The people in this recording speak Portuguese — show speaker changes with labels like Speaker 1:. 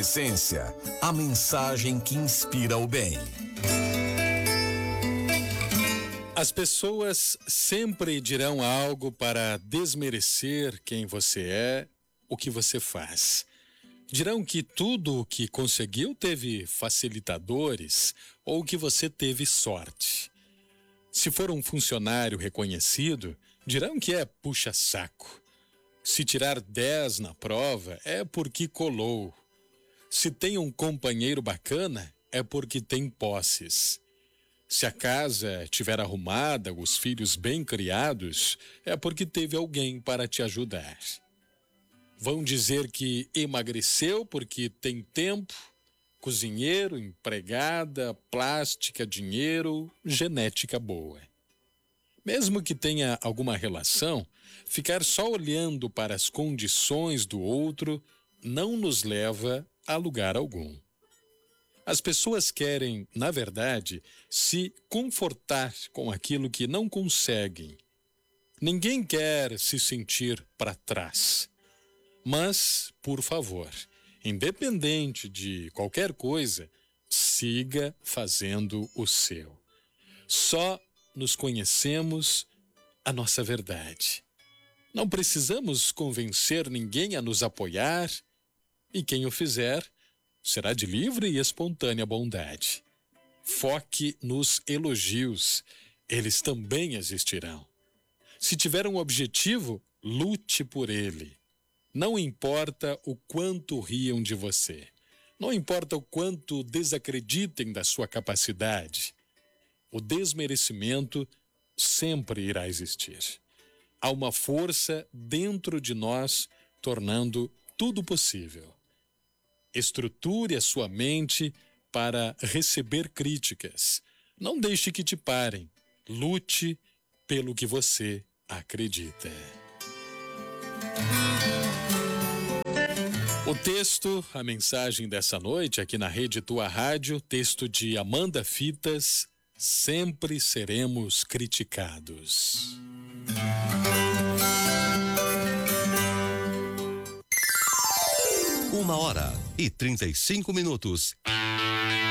Speaker 1: Essência, a mensagem que inspira o bem.
Speaker 2: As pessoas sempre dirão algo para desmerecer quem você é, o que você faz. Dirão que tudo o que conseguiu teve facilitadores ou que você teve sorte. Se for um funcionário reconhecido, dirão que é puxa-saco. Se tirar 10 na prova, é porque colou. Se tem um companheiro bacana, é porque tem posses. Se a casa estiver arrumada, os filhos bem criados, é porque teve alguém para te ajudar. Vão dizer que emagreceu porque tem tempo, cozinheiro, empregada, plástica, dinheiro, genética boa. Mesmo que tenha alguma relação, ficar só olhando para as condições do outro não nos leva a lugar algum. As pessoas querem, na verdade, se confortar com aquilo que não conseguem. Ninguém quer se sentir para trás. Mas, por favor, independente de qualquer coisa, siga fazendo o seu. Só nos conhecemos a nossa verdade. Não precisamos convencer ninguém a nos apoiar, e quem o fizer será de livre e espontânea bondade. Foque nos elogios, eles também existirão. Se tiver um objetivo, lute por ele. Não importa o quanto riam de você. Não importa o quanto desacreditem da sua capacidade. O desmerecimento sempre irá existir. Há uma força dentro de nós tornando tudo possível. Estruture a sua mente para receber críticas. Não deixe que te parem. Lute pelo que você acredita. O texto, a mensagem dessa noite aqui na Rede Tua Rádio, texto de Amanda Fitas, sempre seremos criticados.
Speaker 3: 1h35.